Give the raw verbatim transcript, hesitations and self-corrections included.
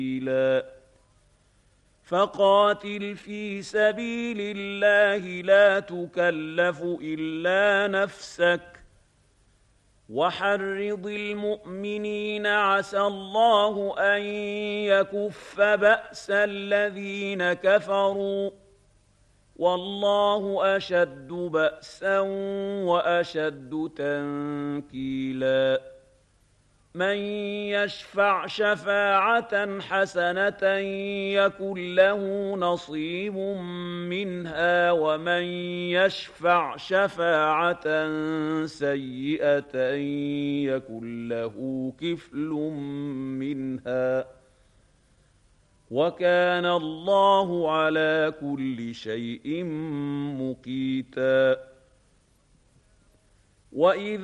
فقاتل في سبيل الله لا تكلف إلا نفسك وحرض المؤمنين عسى الله أن يكف بأس الذين كفروا والله أشد بأسا وأشد تنكيلا من يشفع شفاعة حسنة يكن له نصيب منها ومن يشفع شفاعة سيئة يكن له كفل منها وكان الله على كل شيء مقيتا. وإذا